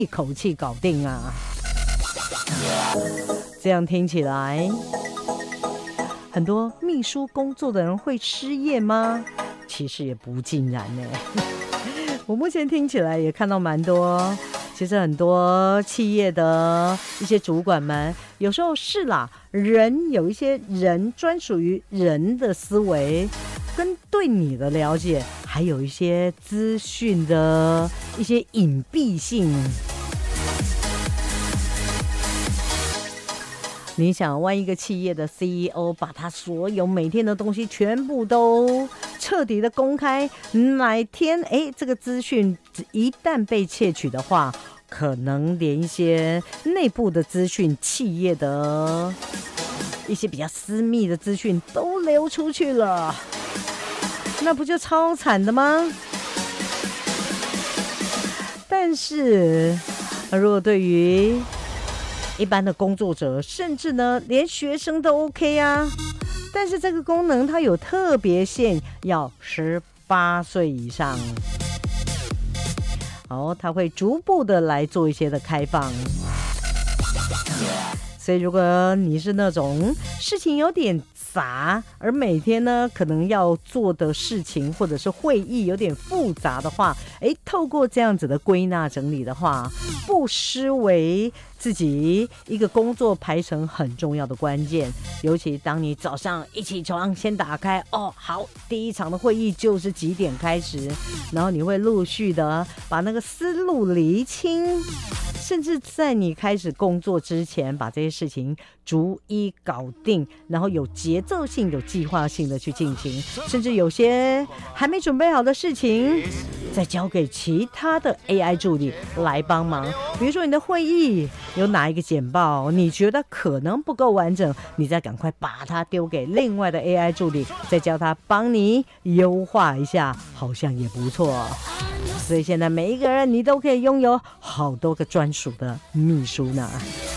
一口气搞定啊。这样听起来，很多秘书工作的人会失业吗？其实也不尽然呢。我目前听起来也看到蛮多，其实很多企业的一些主管们，有时候是啦，人有一些人专属于人的思维，跟对你的了解，还有一些资讯的一些隐蔽性。你想，万一一个企业的 CEO 把他所有每天的东西全部都彻底的公开，哪天这个资讯一旦被窃取的话，可能连一些内部的资讯、企业的一些比较私密的资讯都流出去了，那不就超惨的吗？但是如果对于一般的工作者，甚至呢连学生都 OK 啊，但是这个功能它有特别限，要18岁以上。它会逐步的来做一些的开放。所以如果你是那种事情有点杂，而每天呢可能要做的事情或者是会议有点复杂的话，透过这样子的归纳整理的话，不失为自己一个工作排程很重要的关键。尤其当你早上一起床先打开，好，第一场的会议就是几点开始，然后你会陆续的把那个思路厘清，甚至在你开始工作之前把这些事情逐一搞定，然后有节奏性、有计划性的去进行，甚至有些还没准备好的事情再交给其他的 AI 助理来帮忙。比如说你的会议有哪一个简报你觉得可能不够完整，你再赶快把它丢给另外的 AI 助理，再叫他帮你优化一下，好像也不错。所以现在每一个人你都可以拥有好多个专属的秘书呢。